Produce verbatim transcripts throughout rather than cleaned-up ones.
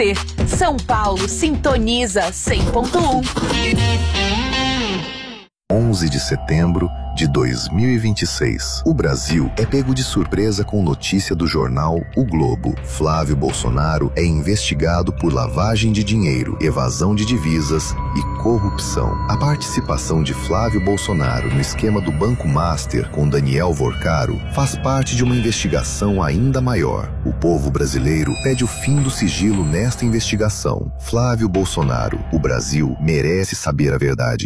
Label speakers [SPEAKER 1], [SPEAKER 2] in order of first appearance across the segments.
[SPEAKER 1] São Paulo sintoniza cem ponto um.
[SPEAKER 2] onze de setembro de dois mil e vinte e seis. O Brasil é pego de surpresa com notícia do jornal O Globo. Flávio Bolsonaro é investigado por lavagem de dinheiro, evasão de divisas e corrupção. A participação de Flávio Bolsonaro no esquema do Banco Master com Daniel Vorcaro faz parte de uma investigação ainda maior. O povo brasileiro pede o fim do sigilo nesta investigação. Flávio Bolsonaro, o Brasil merece saber a verdade.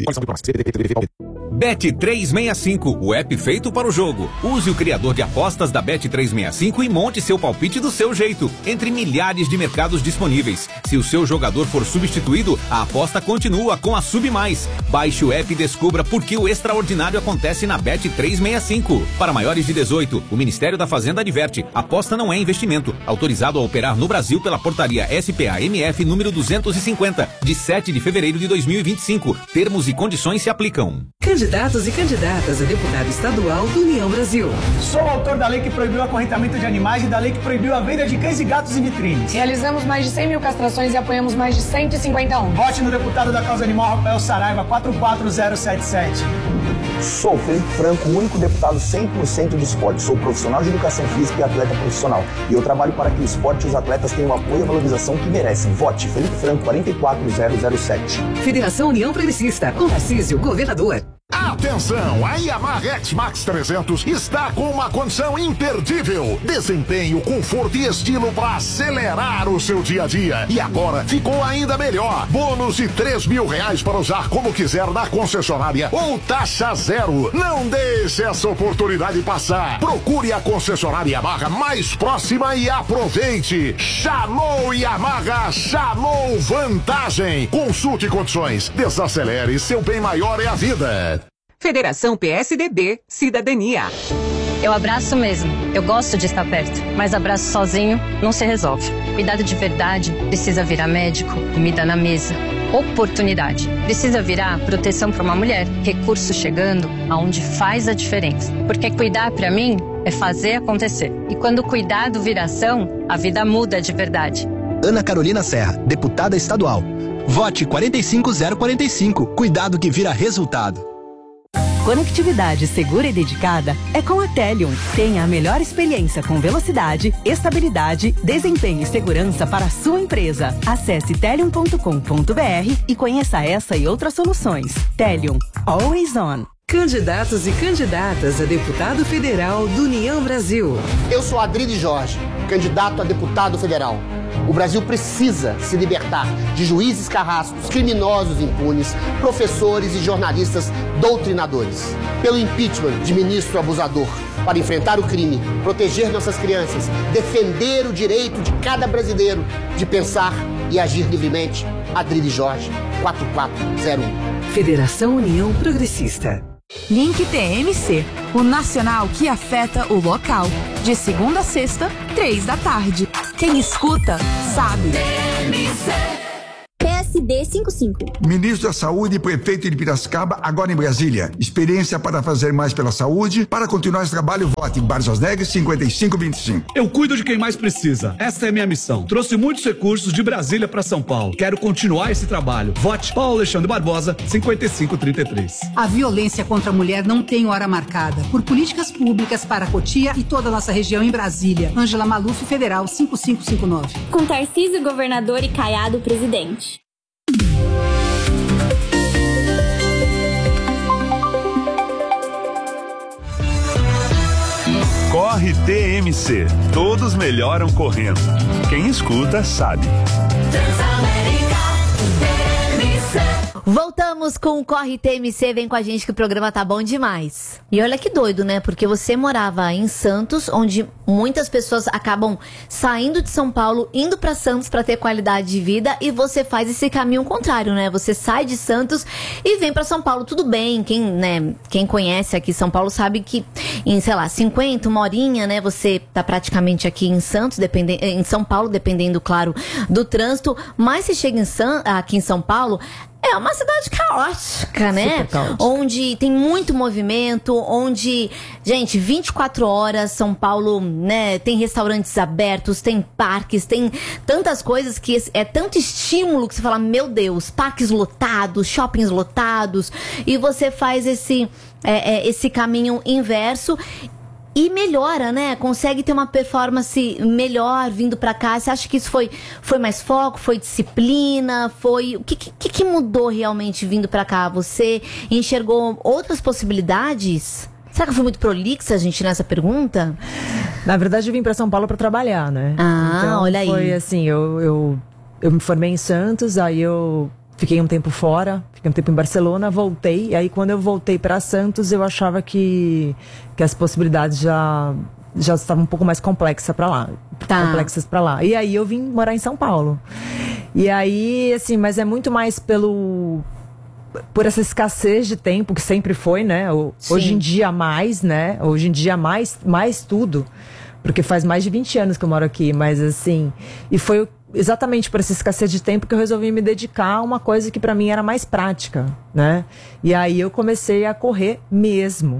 [SPEAKER 3] Bet trezentos e sessenta e cinco, o app feito para o jogo. Use o criador de apostas da Bet trezentos e sessenta e cinco e monte seu palpite do seu jeito, entre milhares de mercados disponíveis. Se o seu jogador for substituído, a aposta continua com a Sub Mais. Baixe o app e descubra por que o extraordinário acontece na Bet trezentos e sessenta e cinco. Para maiores de dezoito, o Ministério da Fazenda adverte: aposta não é investimento. Autorizado a operar no Brasil pela portaria S P A M F número duzentos e cinquenta, de sete de fevereiro de dois mil e vinte e cinco. Termos e condições se aplicam.
[SPEAKER 4] Candidatos e candidatas a deputado estadual do União Brasil.
[SPEAKER 5] Sou o autor da lei que proibiu o acorrentamento de animais e da lei que proibiu a venda de cães e gatos em vitrines.
[SPEAKER 6] Realizamos mais de cem mil castrações e apoiamos mais de cento e cinquenta ONGs.
[SPEAKER 5] Vote no deputado da causa animal Rafael Saraiva, quatro quatro zero sete sete.
[SPEAKER 7] Sou Felipe Franco, o único deputado cem por cento do esporte. Sou profissional de educação física e atleta profissional. E eu trabalho para que o esporte e os atletas tenham o apoio e a valorização que merecem. Vote Felipe Franco, quatro quatro zero zero sete.
[SPEAKER 4] Federação União Progressista, com Tarcísio, governador.
[SPEAKER 8] Atenção, a Yamaha X-Max trezentos está com uma condição imperdível. Desempenho, conforto e estilo para acelerar o seu dia a dia. E agora ficou ainda melhor. Bônus de três mil reais para usar como quiser na concessionária ou taxa zero. Não deixe essa oportunidade passar. Procure a concessionária Yamaha mais próxima e aproveite. Chamou Yamaha, chamou vantagem. Consulte condições. Desacelere, seu bem maior é a vida.
[SPEAKER 4] Federação P S D B, Cidadania.
[SPEAKER 9] Eu abraço mesmo. Eu gosto de estar perto, mas abraço sozinho não se resolve. Cuidado de verdade precisa virar médico, comida na mesa, oportunidade. Precisa virar proteção para uma mulher, recurso chegando aonde faz a diferença. Porque cuidar para mim é fazer acontecer. E quando cuidado vira ação, a vida muda de verdade.
[SPEAKER 10] Ana Carolina Serra, deputada estadual. Vote quatro cinco zero quatro cinco. Cuidado que vira resultado.
[SPEAKER 11] Conectividade segura e dedicada é com a Telium. Tenha a melhor experiência com velocidade, estabilidade, desempenho e segurança para a sua empresa. Acesse telium ponto com ponto br e conheça essa e outras soluções. Telium, always on.
[SPEAKER 4] Candidatos e candidatas a deputado federal do União Brasil.
[SPEAKER 12] Eu sou Adriles Jorge, candidato a deputado federal. O Brasil precisa se libertar de juízes carrascos, criminosos impunes, professores e jornalistas doutrinadores. Pelo impeachment de ministro abusador. Para enfrentar o crime, proteger nossas crianças, defender o direito de cada brasileiro de pensar e agir livremente. Adriles Jorge, quatro quatro zero um.
[SPEAKER 4] Federação União Progressista.
[SPEAKER 1] Link T M C, o nacional que afeta o local. De segunda a sexta, três da tarde. Quem escuta, sabe.
[SPEAKER 13] P S D cinquenta e cinco.
[SPEAKER 14] Ministro da Saúde e prefeito de Piracicaba, agora em Brasília. Experiência para fazer mais pela saúde. Para continuar esse trabalho, vote Barças Neves cinquenta e cinco vinte e cinco.
[SPEAKER 15] Eu cuido de quem mais precisa. Essa é a minha missão. Trouxe muitos recursos de Brasília para São Paulo. Quero continuar esse trabalho. Vote Paulo Alexandre Barbosa, cinquenta e cinco trinta e três.
[SPEAKER 16] A violência contra a mulher não tem hora marcada. Por políticas públicas para Cotia e toda a nossa região em Brasília. Ângela Maluf, Federal, cinco cinco cinco nove.
[SPEAKER 13] Com Tarcísio, governador, e Caiado, presidente.
[SPEAKER 17] Corre T M C. Todos melhoram correndo. Quem escuta sabe.
[SPEAKER 18] Voltamos com o Corre T M C, vem com a gente que o programa tá bom demais. E olha que doido, né? Porque você morava em Santos, onde muitas pessoas acabam saindo de São Paulo, indo pra Santos pra ter qualidade de vida, e você faz esse caminho contrário, né? Você sai de Santos e vem pra São Paulo. Tudo bem, quem, né, quem conhece aqui São Paulo sabe que em, sei lá, cinquenta, uma horinha, né? Você tá praticamente aqui em Santos, dependendo, em São Paulo, dependendo, claro, do trânsito. Mas se chega em San, aqui em São Paulo, É uma cidade caótica, né?
[SPEAKER 19] Super caótica.
[SPEAKER 18] Onde tem muito movimento, onde, gente, vinte e quatro horas, São Paulo, né, tem restaurantes abertos, tem parques, tem tantas coisas que é tanto estímulo que você fala, meu Deus, parques lotados, shoppings lotados, e você faz esse, é, é, esse caminho inverso. E melhora, né? Consegue ter uma performance melhor vindo pra cá. Você acha que isso foi, foi mais foco? Foi disciplina? Foi... O que, que, que mudou realmente vindo pra cá? Você enxergou outras possibilidades? Será que eu fui muito prolixa, gente, nessa pergunta?
[SPEAKER 19] Na verdade, eu vim pra São Paulo pra trabalhar, né?
[SPEAKER 18] Ah,
[SPEAKER 19] então,
[SPEAKER 18] olha aí.
[SPEAKER 19] Foi assim, eu, eu, eu me formei em Santos, aí eu... Fiquei um tempo fora, fiquei um tempo em Barcelona, voltei. E aí, quando eu voltei para Santos, eu achava que, que as possibilidades já, já estavam um pouco mais complexas para lá.
[SPEAKER 18] Tá.
[SPEAKER 19] Complexas para lá. E aí, eu vim morar em São Paulo. E aí, assim, mas é muito mais pelo... Por essa escassez de tempo, que sempre foi, né? Hoje em dia, mais, né? Hoje em dia, mais, mais tudo. Porque faz mais de vinte anos que eu moro aqui, mas assim... E foi o exatamente por essa escassez de tempo que eu resolvi me dedicar a uma coisa que para mim era mais prática, né? E aí eu comecei a correr mesmo.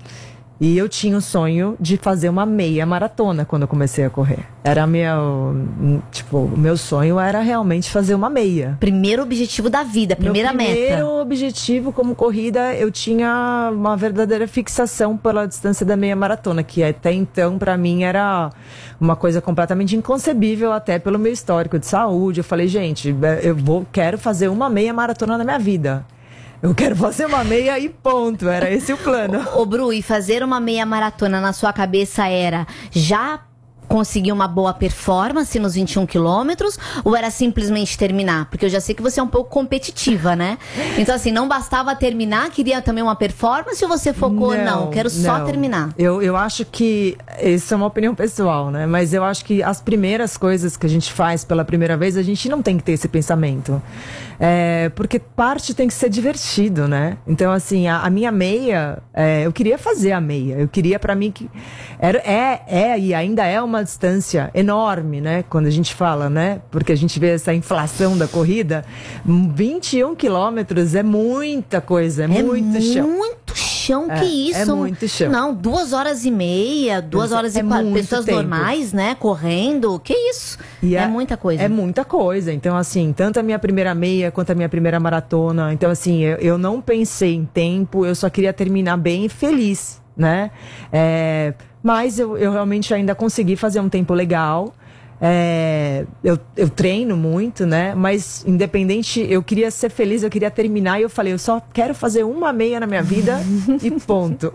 [SPEAKER 19] E eu tinha o sonho de fazer uma meia maratona quando eu comecei a correr. Era meu, tipo, o meu sonho era realmente fazer uma meia.
[SPEAKER 18] Primeiro objetivo da vida, primeira
[SPEAKER 19] meu primeiro
[SPEAKER 18] meta.
[SPEAKER 19] Primeiro objetivo como corrida, eu tinha uma verdadeira fixação pela distância da meia maratona, que até então para mim era uma coisa completamente inconcebível, até pelo meu histórico de saúde. Eu falei, gente, eu vou, quero fazer uma meia maratona na minha vida. Eu quero fazer uma meia e ponto. Era esse o plano.
[SPEAKER 18] Ô, Bru, e fazer uma meia maratona na sua cabeça era já conseguir uma boa performance nos vinte e um quilômetros ou era simplesmente terminar? Porque eu já sei que você é um pouco competitiva, né? Então, assim, não bastava terminar, queria também uma performance ou você focou, não, não quero só
[SPEAKER 19] não.
[SPEAKER 18] terminar?
[SPEAKER 19] Eu, eu acho que, isso é uma opinião pessoal, né? Mas eu acho que as primeiras coisas que a gente faz pela primeira vez, a gente não tem que ter esse pensamento. É, porque parte tem que ser divertido, né? Então, assim, a, a minha meia, é, eu queria fazer a meia. Eu queria, pra mim, que era, é, é e ainda é uma distância enorme, né? Quando a gente fala, né? Porque a gente vê essa inflação da corrida. vinte e um quilômetros é muita coisa, é, é muito chão.
[SPEAKER 18] muito chão,
[SPEAKER 19] é,
[SPEAKER 18] que isso?
[SPEAKER 19] É muito chão.
[SPEAKER 18] Não, duas horas e meia, duas
[SPEAKER 19] é,
[SPEAKER 18] horas
[SPEAKER 19] é
[SPEAKER 18] e quatro. Pessoas
[SPEAKER 19] tempo.
[SPEAKER 18] normais, né? Correndo, que isso?
[SPEAKER 19] E
[SPEAKER 18] é,
[SPEAKER 19] é
[SPEAKER 18] muita coisa.
[SPEAKER 19] É muita coisa. Então, assim, tanto a minha primeira meia quanto a minha primeira maratona. Então, assim, eu, eu não pensei em tempo, eu só queria terminar bem e feliz, né? É, mas eu, eu realmente ainda consegui fazer um tempo legal. É, eu, eu treino muito, né? Mas independente, eu queria ser feliz, eu queria terminar. E eu falei, eu só quero fazer uma meia na minha vida e ponto.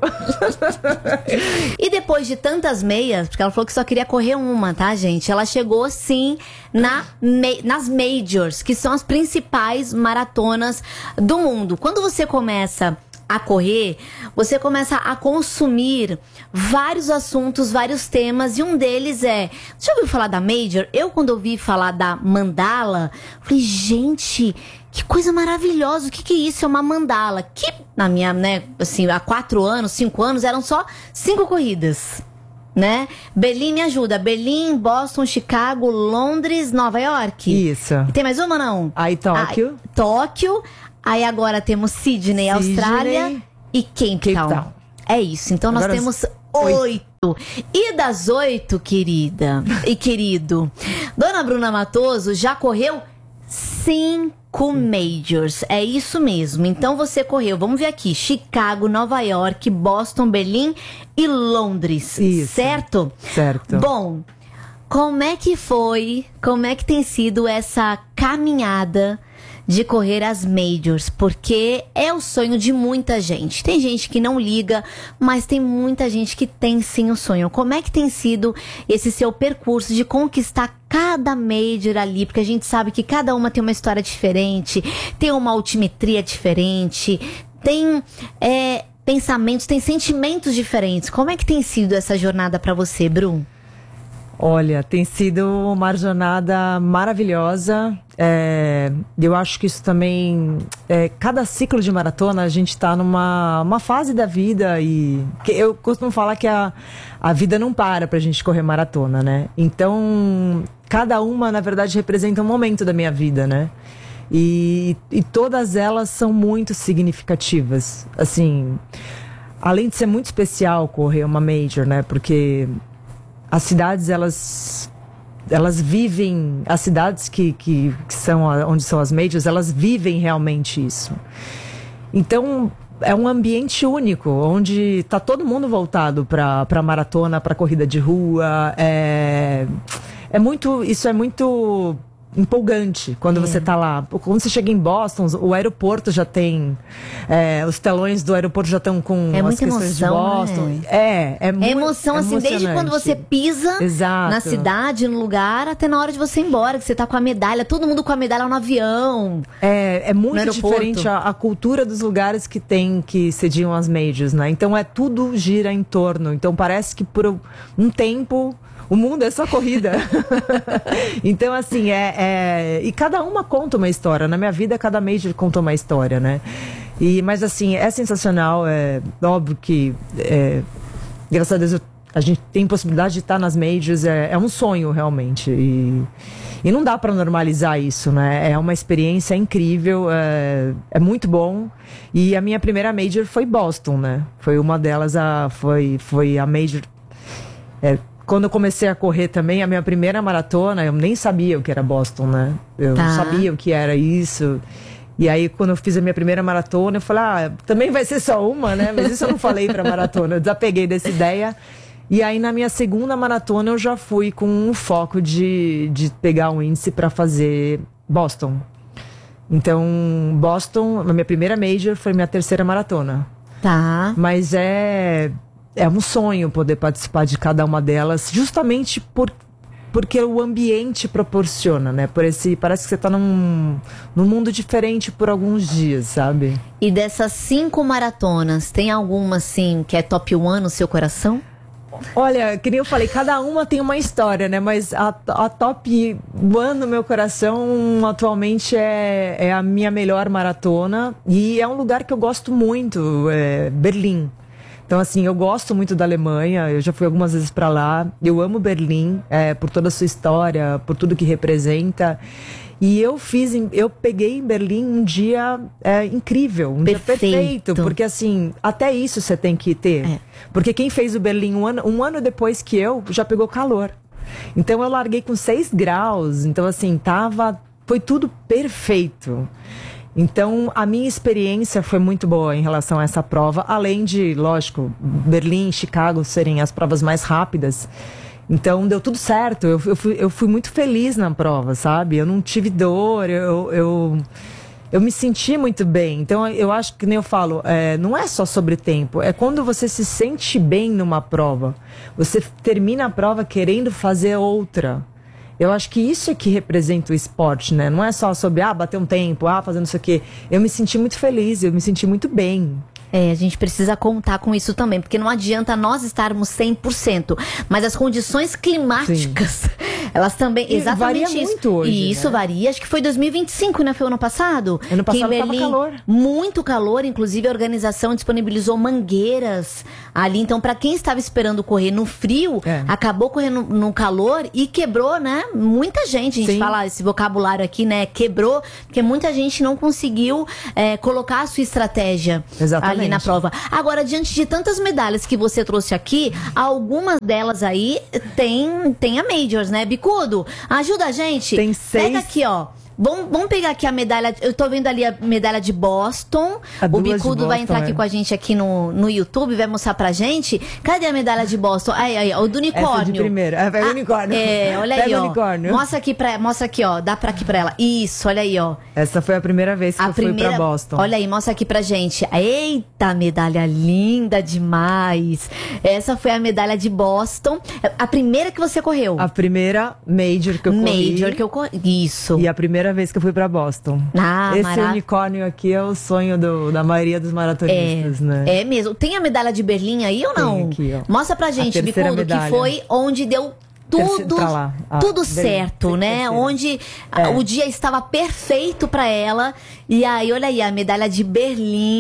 [SPEAKER 18] E depois de tantas meias, porque ela falou que só queria correr uma, tá, gente? Ela chegou, sim, na, nas majors, que são as principais maratonas do mundo. Quando você começa a correr, você começa a consumir vários assuntos, vários temas, e um deles é... Já ouviu falar da Major? Eu, quando ouvi falar da mandala, falei, gente, que coisa maravilhosa, o que que é isso? É uma mandala. Que, na minha, né, assim, há quatro anos, cinco anos, eram só cinco corridas, né? Berlim me ajuda. Berlim, Boston, Chicago, Londres, Nova York.
[SPEAKER 19] Isso.
[SPEAKER 18] E tem mais uma, não?
[SPEAKER 19] Aí, Tóquio.
[SPEAKER 18] Ah, Tóquio. Aí agora temos Sydney, Sydney Austrália e Cape Town. Cape Town. É isso. Então agora nós temos oito. oito. E das oito, querida e querido, Dona Bruna Matoso já correu cinco majors. É isso mesmo. Então você correu, vamos ver aqui, Chicago, Nova York, Boston, Berlim e Londres.
[SPEAKER 19] Isso.
[SPEAKER 18] Certo?
[SPEAKER 19] Certo.
[SPEAKER 18] Bom, como é que foi, como é que tem sido essa caminhada de correr as majors, porque é o sonho de muita gente. Tem gente que não liga, mas tem muita gente que tem sim o sonho. Como é que tem sido esse seu percurso de conquistar cada major ali? Porque a gente sabe que cada uma tem uma história diferente, tem uma altimetria diferente, tem é, pensamentos, tem sentimentos diferentes. Como é que tem sido essa jornada para você, Bru?
[SPEAKER 19] Olha, tem sido uma jornada maravilhosa. É, eu acho que isso também... É, cada ciclo de maratona, a gente está numa uma fase da vida e... Que eu costumo falar que a, a vida não para pra gente correr maratona, né? Então, cada uma, na verdade, representa um momento da minha vida, né? E, e todas elas são muito significativas. Assim, além de ser muito especial correr uma major, né? Porque as cidades, elas... elas vivem, as cidades que, que, que são a, onde são as majors, elas vivem realmente isso. Então, é um ambiente único, onde está todo mundo voltado para a maratona, para corrida de rua. É, é muito, isso é muito empolgante quando é. você está lá. Quando você chega em Boston, o aeroporto já tem, é, os telões do aeroporto já estão com
[SPEAKER 18] é
[SPEAKER 19] as
[SPEAKER 18] muita
[SPEAKER 19] questões
[SPEAKER 18] emoção,
[SPEAKER 19] de Boston.
[SPEAKER 18] Né?
[SPEAKER 19] É, é, muito,
[SPEAKER 18] é emoção, assim, desde quando você pisa
[SPEAKER 19] Exato.
[SPEAKER 18] na cidade, no lugar, até na hora de você ir embora, que você tá com a medalha, todo mundo com a medalha no avião.
[SPEAKER 19] É, é muito diferente a, a cultura dos lugares que tem, que sediam as majors, né? Então é tudo gira em torno. Então parece que por um tempo o mundo é só corrida. Então, assim, é, é... E cada uma conta uma história. Na minha vida, cada major conta uma história, né? E, mas, assim, é sensacional. É óbvio que, é... graças a Deus, eu... a gente tem possibilidade de estar nas majors. É, é um sonho, realmente. E, e não dá para normalizar isso, né? É uma experiência incrível. É... é muito bom. E a minha primeira major foi Boston, né? Foi uma delas, a... Foi, foi a major... É... Quando eu comecei a correr também, a minha primeira maratona, eu nem sabia o que era Boston, né? Eu
[SPEAKER 18] tá.
[SPEAKER 19] não sabia o que era isso. E aí, quando eu fiz a minha primeira maratona, eu falei, ah, também vai ser só uma, né? Mas isso eu não falei pra maratona, eu desapeguei dessa ideia. E aí, na minha segunda maratona, eu já fui com um foco de, de pegar um índice pra fazer Boston. Então, Boston, na minha primeira major, foi minha terceira maratona.
[SPEAKER 18] Tá.
[SPEAKER 19] Mas é... É um sonho poder participar de cada uma delas, justamente por, porque o ambiente proporciona, né? Por esse, parece que você está num, num mundo diferente por alguns dias, sabe?
[SPEAKER 18] E dessas cinco maratonas, tem alguma, assim, que é top one no seu coração?
[SPEAKER 19] Olha, que nem eu falei, cada uma tem uma história, né? Mas a, a top one no meu coração atualmente é, é a minha melhor maratona. E é um lugar que eu gosto muito, é Berlim. Então, assim, eu gosto muito da Alemanha, eu já fui algumas vezes para lá. Eu amo Berlim, é, por toda a sua história, por tudo que representa. E eu fiz, eu peguei em Berlim um dia é, incrível, um
[SPEAKER 18] perfeito.
[SPEAKER 19] dia perfeito. Porque, assim, até isso você tem que ter. É. Porque quem fez o Berlim um ano, um ano depois que eu, já pegou calor. Então, eu larguei com seis graus. Então, assim, tava... Foi tudo perfeito. Então, a minha experiência foi muito boa em relação a essa prova, além de, lógico, Berlim e Chicago serem as provas mais rápidas. Então, deu tudo certo. Eu, eu, fui, eu fui muito feliz na prova, sabe? Eu não tive dor, eu, eu, eu me senti muito bem. Então, eu acho que, nem eu falo, é, não é só sobre tempo, é quando você se sente bem numa prova. Você termina a prova querendo fazer outra. Eu acho que isso é que representa o esporte, né? Não é só sobre, ah, bater um tempo, ah, fazendo isso aqui. Eu me senti muito feliz, eu me senti muito bem.
[SPEAKER 18] É, a gente precisa contar com isso também, porque não adianta nós estarmos cem por cento, mas as condições climáticas, sim, elas também,
[SPEAKER 19] e
[SPEAKER 18] exatamente
[SPEAKER 19] varia
[SPEAKER 18] isso.
[SPEAKER 19] muito hoje,
[SPEAKER 18] e isso
[SPEAKER 19] né?
[SPEAKER 18] varia, acho que foi dois mil e vinte e cinco, né? Foi o ano passado?
[SPEAKER 19] Ano passado
[SPEAKER 18] que em Berlim,
[SPEAKER 19] tava calor.
[SPEAKER 18] Muito calor, inclusive a organização disponibilizou mangueiras ali, então para quem estava esperando correr no frio, é. acabou correndo no, no calor e quebrou, né? Muita gente, a gente sim. fala esse vocabulário aqui, né? Quebrou, porque muita gente não conseguiu é, colocar a sua estratégia.
[SPEAKER 19] Exatamente.
[SPEAKER 18] Ali na prova. Agora, diante de tantas medalhas que você trouxe aqui, algumas delas aí tem, tem a Majors, né? Bicudo, ajuda a gente.
[SPEAKER 19] Tem seis.
[SPEAKER 18] Pega aqui, ó. Vamos, vamos pegar aqui a medalha. Eu tô vendo ali a medalha de Boston.
[SPEAKER 19] A
[SPEAKER 18] o Bicudo vai entrar
[SPEAKER 19] é.
[SPEAKER 18] aqui com a gente aqui no, no YouTube, vai mostrar pra gente. Cadê a medalha de Boston? Aí, aí, o do unicórnio.
[SPEAKER 19] Essa de primeira. Ah, pega o unicórnio.
[SPEAKER 18] É, olha
[SPEAKER 19] pega
[SPEAKER 18] aí, ó.
[SPEAKER 19] O unicórnio.
[SPEAKER 18] Mostra aqui, pra, mostra aqui, ó. Dá pra aqui pra ela. Isso, olha aí, ó.
[SPEAKER 19] Essa foi a primeira vez que
[SPEAKER 18] a
[SPEAKER 19] eu
[SPEAKER 18] primeira,
[SPEAKER 19] fui pra Boston.
[SPEAKER 18] Olha aí, mostra aqui pra gente. Eita, medalha linda demais. Essa foi a medalha de Boston. A primeira que você correu.
[SPEAKER 19] A primeira Major que eu corri.
[SPEAKER 18] Major que eu corri. Isso.
[SPEAKER 19] E a primeira vez que eu fui pra Boston.
[SPEAKER 18] Ah,
[SPEAKER 19] esse
[SPEAKER 18] marav...
[SPEAKER 19] unicórnio aqui é o sonho do, da maioria dos maratonistas,
[SPEAKER 18] é,
[SPEAKER 19] né?
[SPEAKER 18] É mesmo. Tem a medalha de Berlim aí ou não?
[SPEAKER 19] Tem aqui, ó.
[SPEAKER 18] Mostra pra gente, Bicudo, medalha. Que foi onde deu tudo,
[SPEAKER 19] lá. Ah,
[SPEAKER 18] tudo
[SPEAKER 19] Berlim,
[SPEAKER 18] certo, né? Terceira. Onde é. o dia estava perfeito pra ela. E aí, olha aí, a medalha de Berlim.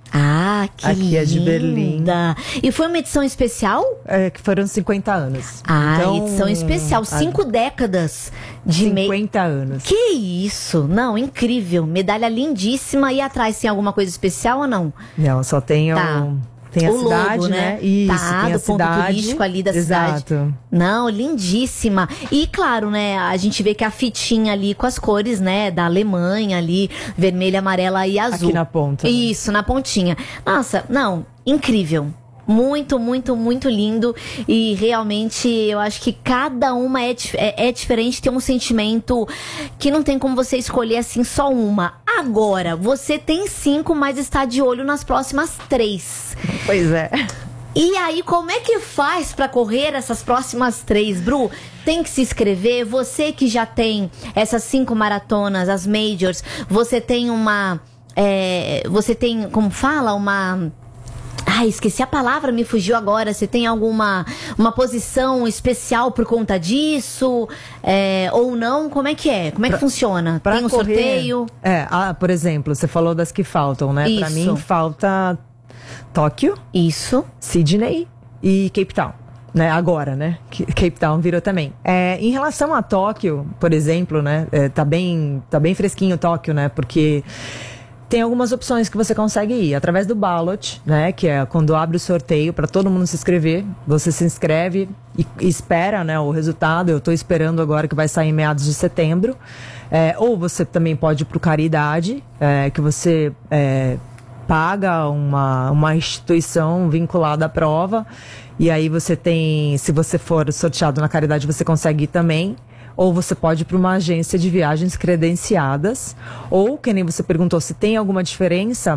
[SPEAKER 18] Ah, que
[SPEAKER 19] Aqui
[SPEAKER 18] linda.
[SPEAKER 19] é de Berlim.
[SPEAKER 18] E foi uma edição especial?
[SPEAKER 19] É, que foram cinquenta anos.
[SPEAKER 18] Ah,
[SPEAKER 19] então,
[SPEAKER 18] edição especial. Cinco
[SPEAKER 19] a...
[SPEAKER 18] décadas de
[SPEAKER 19] cinquenta me... anos.
[SPEAKER 18] Que isso? Não, incrível. Medalha lindíssima. E atrás tem alguma coisa especial ou não?
[SPEAKER 19] Não, só tem
[SPEAKER 18] tá.
[SPEAKER 19] o... Tem a
[SPEAKER 18] o
[SPEAKER 19] cidade,
[SPEAKER 18] logo,
[SPEAKER 19] né?
[SPEAKER 18] Isso,
[SPEAKER 19] tá,
[SPEAKER 18] tem
[SPEAKER 19] do
[SPEAKER 18] a ponto
[SPEAKER 19] cidade.
[SPEAKER 18] turístico ali da
[SPEAKER 19] Exato.
[SPEAKER 18] cidade. Não, lindíssima. E claro, né, a gente vê que a fitinha ali com as cores, né, da Alemanha ali, vermelha, amarela e azul.
[SPEAKER 19] Aqui na ponta. Né?
[SPEAKER 18] Isso, na pontinha. Nossa, não, incrível. Muito, muito, muito lindo. E realmente eu acho que cada uma é, é, é diferente, tem um sentimento que não tem como você escolher assim só uma. Agora, você tem cinco, mas está de olho nas próximas três.
[SPEAKER 19] Pois é.
[SPEAKER 18] E aí, como é que faz pra correr essas próximas três, Bru? Tem que se inscrever. Você que já tem essas cinco maratonas, as majors, você tem uma... É, você tem, como fala, uma... Ai, esqueci a palavra, me fugiu agora. Você tem alguma uma posição especial por conta disso? É, ou não? Como é que é? Como é que pra, funciona? Tem um correr, sorteio?
[SPEAKER 19] É, ah, por exemplo, você falou das que faltam, né?
[SPEAKER 18] Isso.
[SPEAKER 19] Pra mim falta Tóquio.
[SPEAKER 18] Isso.
[SPEAKER 19] Sydney e Cape Town. Né, agora, né? Cape Town virou também. É, em relação a Tóquio, por exemplo, né? É, tá bem, tá bem fresquinho Tóquio, né? Porque tem algumas opções que você consegue ir através do ballot, né? Que é quando abre o sorteio para todo mundo se inscrever. Você se inscreve e, e espera, né? O resultado. Eu estou esperando agora que vai sair em meados de setembro. É, ou você também pode ir para o Caridade, é, que você é, paga uma, uma instituição vinculada à prova. E aí você tem, se você for sorteado na Caridade, você consegue ir também. Ou você pode ir para uma agência de viagens credenciadas. Ou, que nem você perguntou, se tem alguma diferença,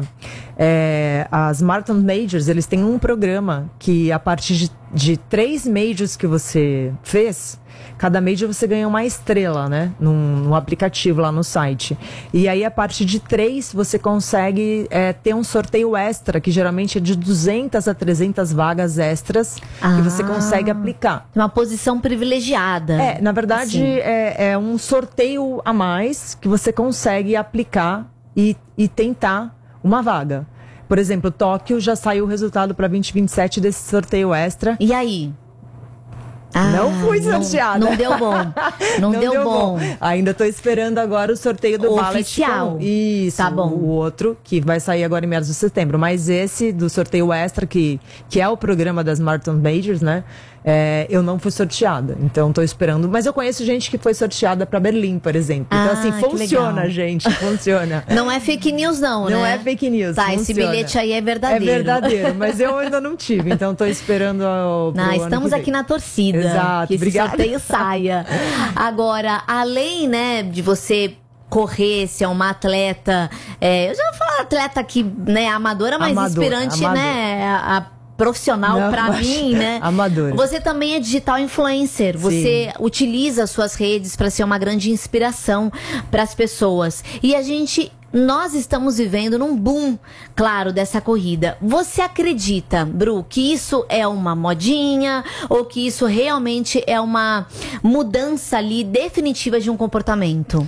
[SPEAKER 19] é, as Marathon Majors, eles têm um programa que a partir de, de três majors que você fez, cada major você ganha uma estrela, né? Num, num aplicativo lá no site. E aí, a partir de três, você consegue é, ter um sorteio extra, que geralmente é de duzentas a trezentas vagas extras, ah, que você consegue aplicar.
[SPEAKER 18] Uma posição privilegiada.
[SPEAKER 19] É, na verdade, é, é um sorteio a mais que você consegue aplicar e, e tentar uma vaga. Por exemplo, Tóquio já saiu o resultado para vinte e vinte e sete desse sorteio extra.
[SPEAKER 18] E aí?
[SPEAKER 19] Ah, não fui sorteada.
[SPEAKER 18] Não, não deu bom. Não, não deu, deu bom. bom.
[SPEAKER 19] Ainda estou esperando agora o sorteio do ballot
[SPEAKER 18] oficial.
[SPEAKER 19] Isso,
[SPEAKER 18] tá bom.
[SPEAKER 19] O outro, que vai sair agora em meados de setembro. Mas esse do sorteio extra, que, que é o programa das Marathon Majors, né? É, eu não fui sorteada, então estou esperando. Mas eu conheço gente que foi sorteada para Berlim, por exemplo. Então, ah, assim, funciona, gente, funciona.
[SPEAKER 18] Não é fake news, não, né?
[SPEAKER 19] Não é fake news.
[SPEAKER 18] Tá,
[SPEAKER 19] funciona.
[SPEAKER 18] Esse bilhete aí é verdadeiro.
[SPEAKER 19] É verdadeiro, mas eu ainda não tive, então estou esperando. Ao,
[SPEAKER 18] não, estamos aqui na torcida.
[SPEAKER 19] Exato,
[SPEAKER 18] que esse
[SPEAKER 19] obrigada.
[SPEAKER 18] sorteio saia. Agora, além, né, de você correr, se é uma atleta, é, eu já vou falar atleta aqui, né, amadora, mas amador, inspirante, amador. né, a profissional Não, pra mim, né?
[SPEAKER 19] Amadora.
[SPEAKER 18] Você também é digital influencer. Você Sim. utiliza as suas redes para ser uma grande inspiração para as pessoas. E a gente, nós estamos vivendo num boom, claro, dessa corrida. Você acredita, Bru, que isso é uma modinha ou que isso realmente é uma mudança ali definitiva de um comportamento?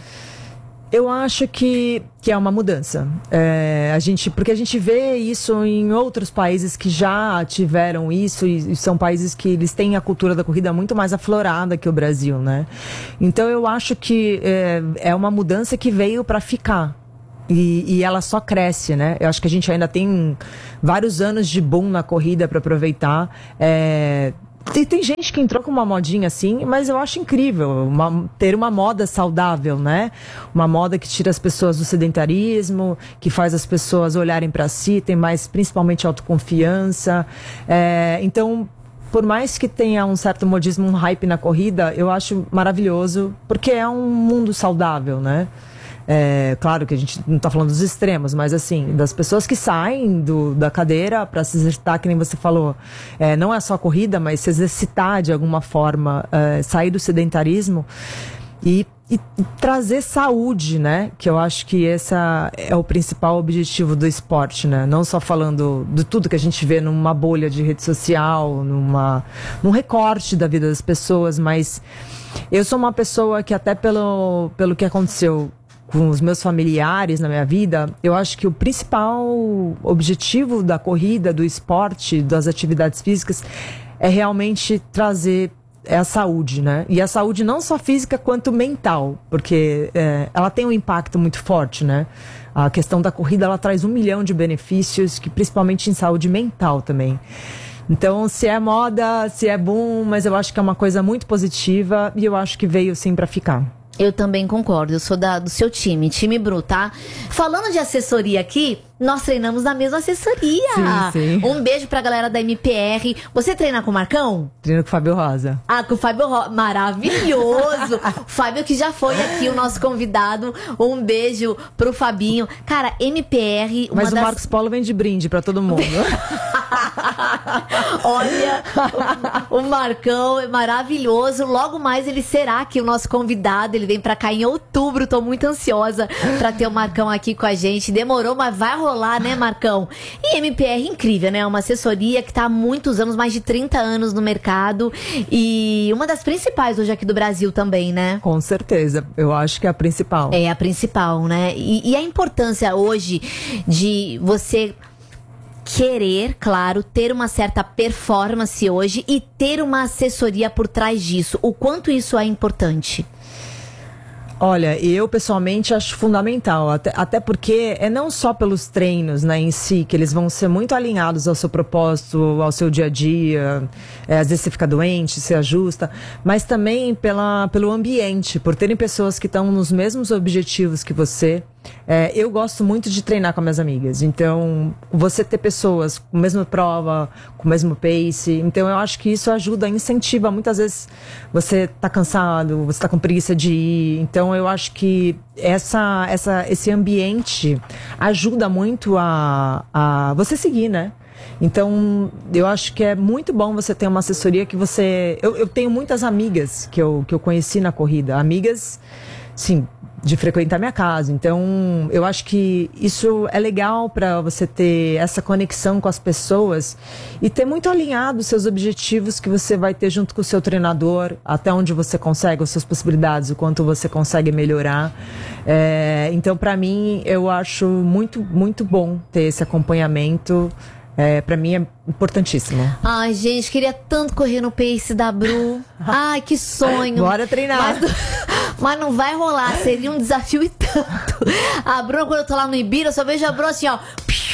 [SPEAKER 19] Eu acho que, que é uma mudança. É, a gente, porque a gente vê isso em outros países que já tiveram isso e, e são países que eles têm a cultura da corrida muito mais aflorada que o Brasil, né? Então eu acho que é, é uma mudança que veio para ficar. E, e ela só cresce, né? Eu acho que a gente ainda tem vários anos de boom na corrida para aproveitar. É, Tem, tem gente que entrou com uma modinha assim, mas eu acho incrível uma, ter uma moda saudável, né? Uma moda que tira as pessoas do sedentarismo, que faz as pessoas olharem para si, tem mais, principalmente, autoconfiança. É, então, por mais que tenha um certo modismo, um hype na corrida, eu acho maravilhoso, porque é um mundo saudável, né? É, claro que a gente não está falando dos extremos, mas assim, das pessoas que saem do, da cadeira para se exercitar, que nem você falou, é, não é só corrida, mas se exercitar de alguma forma, é, sair do sedentarismo e, e trazer saúde, né? Que eu acho que esse é o principal objetivo do esporte, né? Não só falando de tudo que a gente vê numa bolha de rede social, numa, num recorte da vida das pessoas, mas eu sou uma pessoa que até pelo, pelo que aconteceu com os meus familiares na minha vida, eu acho que o principal objetivo da corrida, do esporte, das atividades físicas, é realmente trazer a saúde, né? E a saúde não só física quanto mental, porque é, ela tem um impacto muito forte, né? A questão da corrida, ela traz um milhão de benefícios, que principalmente em saúde mental também. Então, se é moda, se é boom, mas eu acho que é uma coisa muito positiva e eu acho que veio sim pra ficar.
[SPEAKER 18] Eu também concordo, eu sou da, do seu time, time Bru, tá? Falando de assessoria aqui, nós treinamos na mesma assessoria.
[SPEAKER 19] Sim, sim.
[SPEAKER 18] Um beijo pra galera da M P R. Você treina com o Marcão?
[SPEAKER 19] Treino com o Fábio Rosa.
[SPEAKER 18] Ah, com o Fábio Rosa. Maravilhoso! O Fábio que já foi aqui o nosso convidado. Um beijo pro Fabinho. Cara, M P R... Uma
[SPEAKER 19] Mas
[SPEAKER 18] das...
[SPEAKER 19] o Marcos Paulo vem de brinde pra todo mundo.
[SPEAKER 18] Olha, o Marcão é maravilhoso. Logo mais ele será aqui o nosso convidado. Ele vem pra cá em outubro. Tô muito ansiosa pra ter o Marcão aqui com a gente. Demorou, mas vai rolar, né, Marcão? E M P R incrível, né? Uma assessoria que tá há muitos anos, mais de trinta anos no mercado. E uma das principais hoje aqui do Brasil também, né?
[SPEAKER 19] Com certeza. Eu acho que é a principal.
[SPEAKER 18] É a principal, né? E, e a importância hoje de você... querer, claro, ter uma certa performance hoje e ter uma assessoria por trás disso. O quanto isso é importante?
[SPEAKER 19] Olha, eu pessoalmente acho fundamental, até, até porque é não só pelos treinos, né, em si, que eles vão ser muito alinhados ao seu propósito, ao seu dia a dia, é, às vezes você fica doente, se ajusta, mas também pela, pelo ambiente, por terem pessoas que estão nos mesmos objetivos que você. É, eu gosto muito de treinar com minhas amigas, então você ter pessoas com a mesma prova, com o mesmo pace, então eu acho que isso ajuda, incentiva. Muitas vezes você tá cansado, você tá com preguiça de ir, então eu acho que essa, essa, esse ambiente ajuda muito a, a você seguir, né? Então, eu acho que é muito bom você ter uma assessoria que você... Eu, eu tenho muitas amigas que eu, que eu conheci na corrida, amigas, sim, de frequentar minha casa. Então, eu acho que isso é legal para você ter essa conexão com as pessoas e ter muito alinhado os seus objetivos que você vai ter junto com o seu treinador, até onde você consegue, as suas possibilidades, o quanto você consegue melhorar. É, então, para mim, eu acho muito, muito bom ter esse acompanhamento. É, pra mim é importantíssimo.
[SPEAKER 18] Ai, gente, queria tanto correr no pace da Bru. Ai, que sonho.
[SPEAKER 19] Bora treinar.
[SPEAKER 18] Mas, mas não vai rolar, seria um desafio e tanto. A Bru, quando eu tô lá no Ibira, eu só vejo a Bru assim, ó.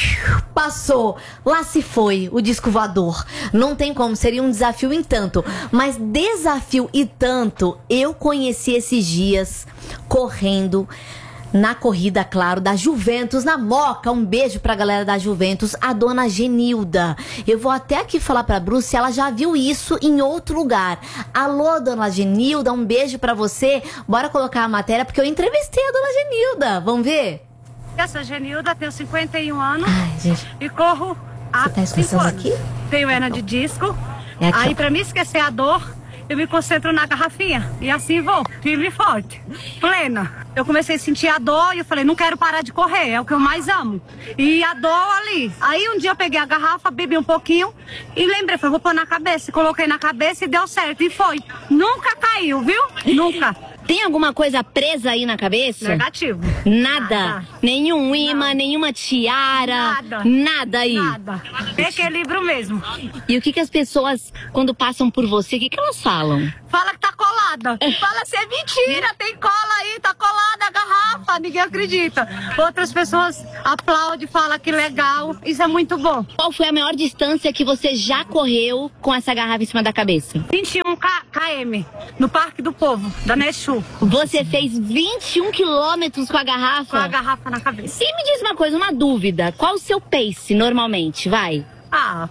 [SPEAKER 18] Passou, lá se foi o disco voador. Não tem como, seria um desafio em tanto. Mas desafio e tanto, eu conheci esses dias correndo na corrida, claro, da Juventus, na Moca. Um beijo pra galera da Juventus, a dona Genilda. Eu vou até aqui falar pra Bru se ela já viu isso em outro lugar. Alô, dona Genilda, um beijo pra você. Bora colocar a matéria, porque eu entrevistei a dona Genilda. Vamos ver?
[SPEAKER 20] Eu sou Genilda, tenho cinquenta e um anos.
[SPEAKER 18] Ai, gente.
[SPEAKER 20] E corro há
[SPEAKER 18] Você tá
[SPEAKER 20] cinco anos.
[SPEAKER 18] aqui?
[SPEAKER 20] Tenho hernia de disco.
[SPEAKER 18] É aqui,
[SPEAKER 20] Aí,
[SPEAKER 18] ó.
[SPEAKER 20] pra me esquecer a dor, eu me concentro na garrafinha. E assim vou, firme e forte, plena. Eu comecei a sentir a dor e eu falei, não quero parar de correr, é o que eu mais amo. E a dor ali. Aí um dia eu peguei a garrafa, bebi um pouquinho e lembrei, falei, vou pôr na cabeça. Coloquei na cabeça e deu certo. E foi. Nunca caiu, viu? Nunca.
[SPEAKER 21] Tem alguma coisa presa aí na cabeça?
[SPEAKER 20] Negativo.
[SPEAKER 21] Nada?
[SPEAKER 20] Nada.
[SPEAKER 21] Nenhum imã,
[SPEAKER 20] Não.
[SPEAKER 21] nenhuma tiara?
[SPEAKER 20] Nada.
[SPEAKER 21] Nada aí?
[SPEAKER 20] Nada. Equilíbrio mesmo.
[SPEAKER 21] E o que que as pessoas, quando passam por você, o que que elas falam?
[SPEAKER 20] Fala que tá colada. Fala se é mentira, tem cola aí, tá colada a garrafa, ninguém acredita. Outras pessoas aplaudem, falam que legal, isso é muito bom.
[SPEAKER 21] Qual foi a maior distância que você já correu com essa garrafa em cima da cabeça?
[SPEAKER 20] vinte e um quilômetros no Parque do Povo, da Neshu.
[SPEAKER 21] Você fez vinte e um quilômetros com a garrafa?
[SPEAKER 20] Com a garrafa na cabeça.
[SPEAKER 21] E me diz uma coisa, uma dúvida. Qual o seu pace normalmente, vai?
[SPEAKER 20] Ah,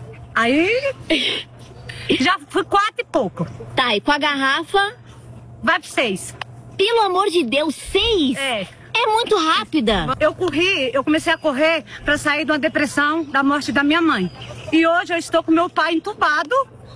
[SPEAKER 20] aí já fui quatro e pouco.
[SPEAKER 21] Tá, e com a garrafa?
[SPEAKER 20] Vai pro seis.
[SPEAKER 21] Pelo amor de Deus, seis?
[SPEAKER 20] É.
[SPEAKER 21] É muito rápida.
[SPEAKER 20] Eu corri, eu comecei a correr pra sair de uma depressão da morte da minha mãe. E hoje eu estou com meu pai entubado.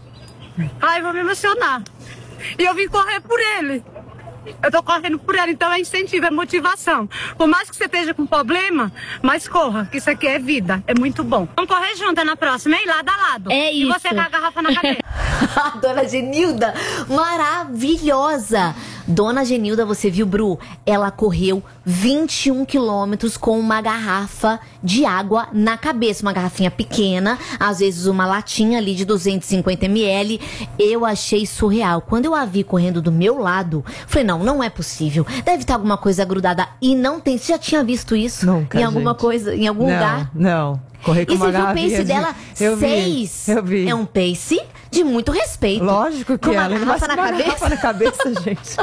[SPEAKER 20] Ai, vou me emocionar. E eu vim correr por ele. Eu tô correndo por ele, então é incentivo, é motivação. Por mais que você esteja com problema, mas corra, que isso aqui é vida, é muito bom. Vamos correr juntas na próxima, hein? Lado a lado.
[SPEAKER 21] É isso.
[SPEAKER 20] E você com a garrafa na cabeça.
[SPEAKER 18] A dona Genilda, maravilhosa. Dona Genilda, você viu, Bru? Ela correu vinte e um quilômetros com uma garrafa de água na cabeça. Uma garrafinha pequena, às vezes uma latinha ali de duzentos e cinquenta mililitros. Eu achei surreal. Quando eu a vi correndo do meu lado, falei, não, não é possível. Deve ter alguma coisa grudada. E não tem. Você já tinha visto isso?
[SPEAKER 19] Nunca,
[SPEAKER 18] em alguma
[SPEAKER 19] gente.
[SPEAKER 18] coisa, em algum
[SPEAKER 19] não,
[SPEAKER 18] lugar?
[SPEAKER 19] Não, correr com
[SPEAKER 18] e
[SPEAKER 19] uma
[SPEAKER 18] você viu o
[SPEAKER 19] garrafinha
[SPEAKER 18] pace
[SPEAKER 19] de...
[SPEAKER 18] dela?
[SPEAKER 19] Eu
[SPEAKER 18] Seis.
[SPEAKER 19] Vi, eu vi.
[SPEAKER 18] É um pace de muito respeito.
[SPEAKER 19] Lógico que
[SPEAKER 18] com uma
[SPEAKER 19] ela não vai
[SPEAKER 18] garrafa na
[SPEAKER 19] uma
[SPEAKER 18] cabeça.
[SPEAKER 19] garrafa na cabeça, gente.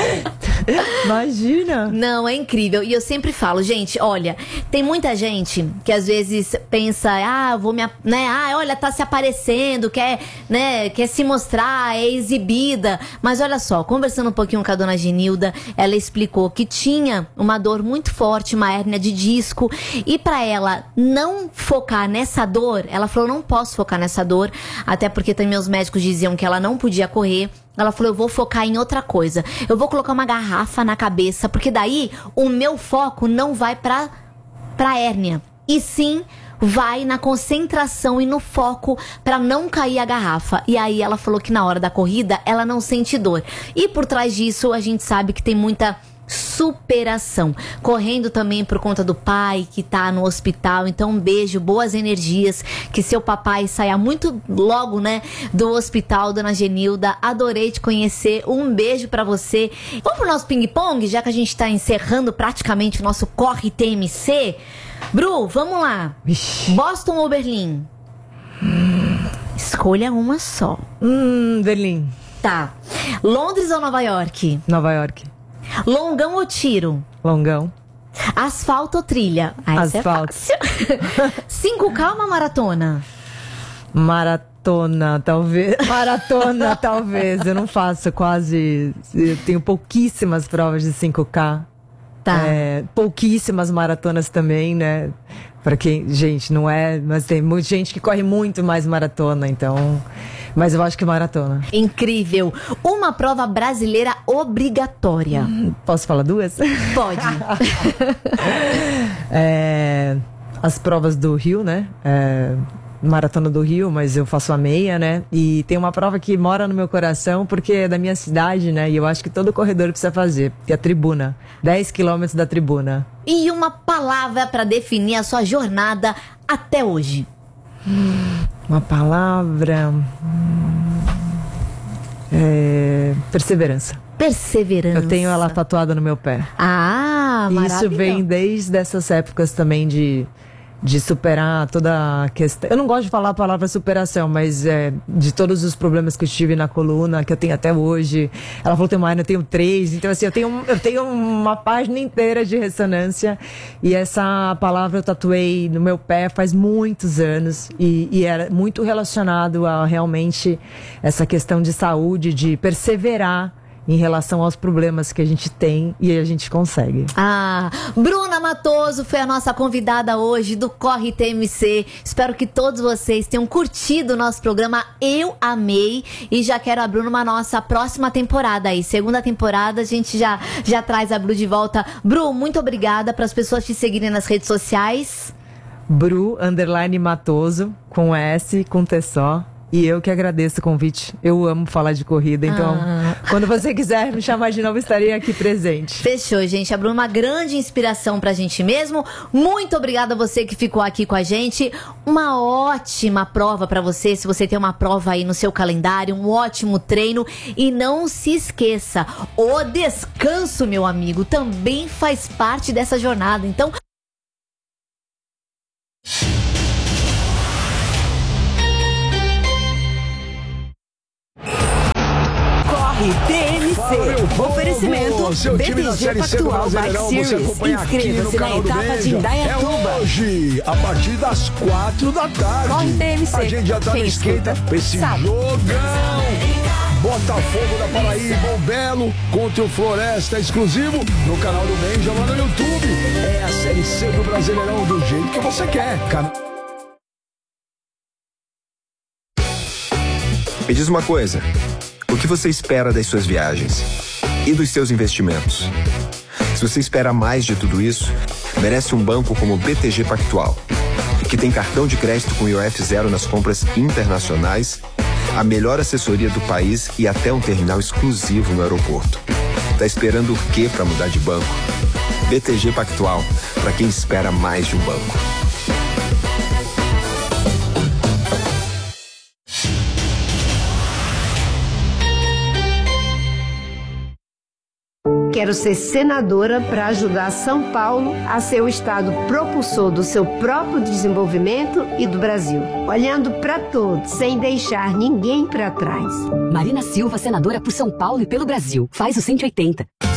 [SPEAKER 19] Imagina.
[SPEAKER 18] Não, é incrível. E eu sempre falo, gente, olha, tem muita gente que às vezes pensa, ah, vou me, né, ah, olha, tá se aparecendo, quer, né, quer se mostrar, é exibida. Mas olha só, conversando um pouquinho com a dona Genilda, ela explicou que tinha uma dor muito forte, uma hérnia de disco, e pra ela não focar nessa dor, ela falou, não posso focar nessa dor, até porque também os médicos diziam que ela não podia correr. Ela falou, eu vou focar em outra coisa. Eu vou colocar uma garrafa na cabeça, porque daí o meu foco não vai pra, pra hérnia. E sim, vai na concentração e no foco pra não cair a garrafa. E aí ela falou que na hora da corrida, ela não sente dor. E por trás disso, a gente sabe que tem muita superação, correndo também por conta do pai que tá no hospital. Então um beijo, boas energias, que seu papai saia muito logo, né, do hospital, dona Genilda. Adorei te conhecer, um beijo pra você. Vamos pro nosso ping-pong, já que a gente tá encerrando praticamente o nosso Corre T M C. Bru, vamos lá. Ixi. Boston ou Berlim? Hum. Escolha uma só.
[SPEAKER 19] Hum, Berlim.
[SPEAKER 18] Tá. Londres ou Nova York?
[SPEAKER 19] Nova York.
[SPEAKER 18] Longão ou tiro?
[SPEAKER 19] Longão.
[SPEAKER 18] Asfalto ou trilha? Ah,
[SPEAKER 19] asfalto.
[SPEAKER 18] É cinco K ou uma maratona?
[SPEAKER 19] Maratona, talvez. Maratona, talvez. Eu não faço quase... Eu tenho pouquíssimas provas de cinco K.
[SPEAKER 18] Tá.
[SPEAKER 19] É, pouquíssimas maratonas também, né? Pra quem... Gente, não é... Mas tem muita gente que corre muito mais maratona, então... Mas eu acho que maratona.
[SPEAKER 18] Incrível. Uma prova brasileira obrigatória.
[SPEAKER 19] Hum, posso falar duas?
[SPEAKER 18] Pode.
[SPEAKER 19] é, as provas do Rio, né? É, Maratona do Rio, mas eu faço a meia, né? E tem uma prova que mora no meu coração porque é da minha cidade, né? E eu acho que todo corredor precisa fazer, que é a tribuna. dez quilômetros da tribuna.
[SPEAKER 18] E uma palavra para definir a sua jornada até hoje.
[SPEAKER 19] Hum, uma palavra... É, perseverança.
[SPEAKER 18] Perseverança.
[SPEAKER 19] Eu tenho ela tatuada no meu pé.
[SPEAKER 18] Ah, maravilhoso.
[SPEAKER 19] Isso vem desde essas épocas também de, de superar toda a questão. Eu não gosto de falar a palavra superação, mas é, de todos os problemas que eu tive na coluna, que eu tenho até hoje. Ela falou, tem uma, eu tenho três. Então, assim, eu tenho, eu tenho uma página inteira de ressonância. E essa palavra eu tatuei no meu pé faz muitos anos. E, e era muito relacionado a realmente essa questão de saúde, de perseverar em relação aos problemas que a gente tem e a gente consegue.
[SPEAKER 18] Ah, Bruna Matoso foi a nossa convidada hoje do Corre T M C. Espero que todos vocês tenham curtido o nosso programa. Eu amei e já quero a Bruna uma nossa próxima temporada aí. Segunda temporada a gente já, já traz a Bru de volta. Bru, muito obrigada, para as pessoas te seguirem nas redes sociais.
[SPEAKER 19] Bru, underline Matoso, com S, com T só. E eu que agradeço o convite. Eu amo falar de corrida, então ah. quando você quiser me chamar de novo, estarei aqui presente.
[SPEAKER 18] Fechou, gente. A Bruna é uma grande inspiração pra gente mesmo. Muito obrigada a você que ficou aqui com a gente. Uma ótima prova pra você, se você tem uma prova aí no seu calendário, um ótimo treino. E não se esqueça, o descanso, meu amigo, também faz parte dessa jornada. Então...
[SPEAKER 4] T M C. Oferecimento
[SPEAKER 2] seu
[SPEAKER 4] B
[SPEAKER 2] time
[SPEAKER 4] T
[SPEAKER 2] da
[SPEAKER 4] G
[SPEAKER 2] Série C do
[SPEAKER 4] Pactual Bike
[SPEAKER 2] Brasileirão, você
[SPEAKER 4] Series.
[SPEAKER 2] acompanha aqui no
[SPEAKER 4] Inscreva-se na
[SPEAKER 2] canal do
[SPEAKER 4] etapa de
[SPEAKER 2] Benja.
[SPEAKER 4] Indaiatuba.
[SPEAKER 2] É hoje, a partir das quatro da tarde.
[SPEAKER 4] Corre T M C.
[SPEAKER 2] A gente já tá
[SPEAKER 4] Quem
[SPEAKER 2] no esquenta pra esse
[SPEAKER 4] sabe.
[SPEAKER 2] jogão. Botafogo da Paraíba, o Belo contra o Floresta, exclusivo no canal do Benja lá no YouTube. É a Série C do Brasileirão do jeito que você quer. Can...
[SPEAKER 22] Me diz uma coisa, o que você espera das suas viagens e dos seus investimentos? Se você espera mais de tudo isso, merece um banco como o B T G Pactual, que tem cartão de crédito com I O F zero nas compras internacionais, a melhor assessoria do país e até um terminal exclusivo no aeroporto. Tá esperando o quê para mudar de banco? B T G Pactual, para quem espera mais de um banco.
[SPEAKER 3] Quero ser senadora para ajudar São Paulo a ser o estado propulsor do seu próprio desenvolvimento e do Brasil, olhando para todos, sem deixar ninguém para trás.
[SPEAKER 6] Marina Silva, senadora por São Paulo e pelo Brasil. Faz o cento e oitenta.